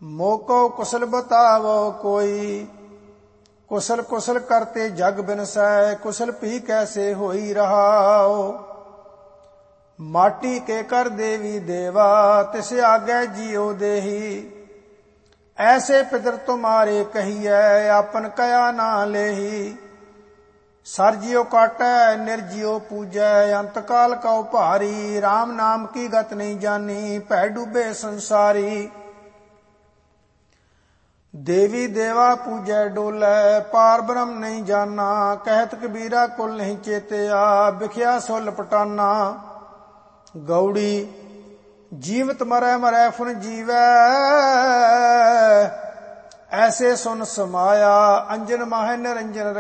मोको कुशल बतावो कोई। कुशल कुशल करते जग बिनसै, कुशल भी कैसे होई रहाओ। माटी के कर देवी देवा, तिस आगे जियो देही। ऐसे पितर तुम्हारे कहिए, आपन कया ना लेही। सर जियो काटै निर्जियो पूजै, अंतकाल का भारी। राम नाम की गत नहीं जानी, भै डूबे संसारी। देवी देवा पूजै डोलै, पार ब्रह्म नहीं जाना। कहत कबीरा कुल नहीं चेतया, बिख्या सो लपटाना। गौड़ी जीवत मरै मरै फुन जीवै, ऐसे सुन समाया। अंजन माहे निरंजन